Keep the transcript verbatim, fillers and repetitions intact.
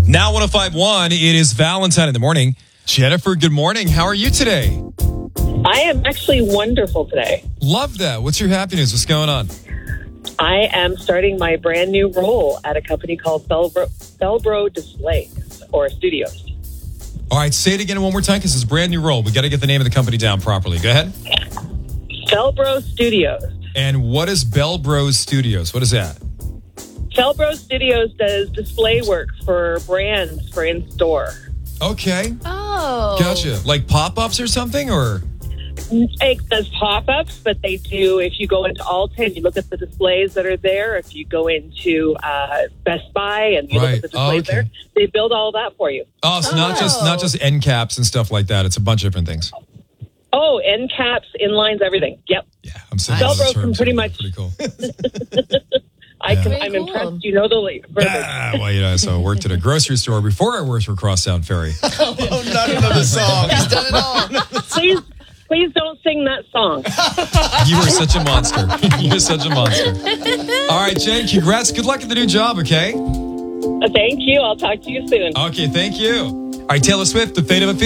Now one oh five point one, it is Valentine in the morning. Jennifer, good morning. How are you today? I am actually wonderful today. Love that. What's your happy news? What's going on? I am starting my brand new role at a company called Felbro, Felbro Displays or Studios. All right, say it again one more time because it's a brand new role. We got to get the name of the company down properly. Go ahead. Felbro Studios. And what is Belbros Studios? What is that? Felbro Studios does display work for brands for in-store. Okay. Oh. Gotcha. Like pop-ups or something, or? It does pop-ups, but they do, if you go into Alta and you look at the displays that are there, if you go into uh, Best Buy and you Right. look at the displays Oh, okay. there, they build all that for you. Oh, so not just not just end caps and stuff like that. It's a bunch of different things. Oh, end caps, inlines, everything. Yep. Yeah, I'm saying Felbro all those can terms pretty are much- pretty cool. I Yeah. can, Very I'm cool. impressed. You know the la- verbiage. Ah, well, you know, so I worked at a grocery store before I worked for Crosstown Ferry. Oh, not another song. He's done it all. Please, please don't sing that song. You are such a monster. You're such a monster. All right, Jen, congrats. Good luck at the new job, okay? Thank you. I'll talk to you soon. Okay, thank you. All right, Taylor Swift, The Fate of a Feeling.